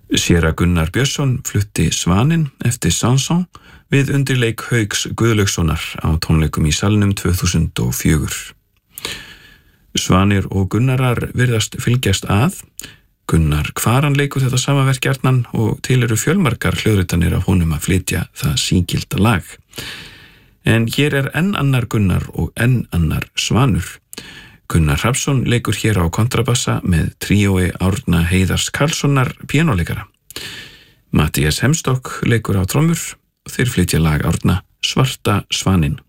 Séra Gunnar Björnsson flutti Svaninn eftir Sanson við undirleik Hauks Guðlaugssonar á tónleikum í Salnum 2004. Svanir og Gunnarar virðast fylgjast að. Gunnar Kvaran leikur þetta sama verk gjarnan og til eru fjölmargar hljóðritanir af honum að flytja það sígilda lag. En hér enn annar Gunnar og enn annar Svanur. Gunnar Hrafnsson leikur hér á kontrabassa með tríói Árna Heiðars Karlssonar píanóleikara. Matthías Hemstokk leikur á trommur og þeir flytja lag Árna Svarta Svaninn.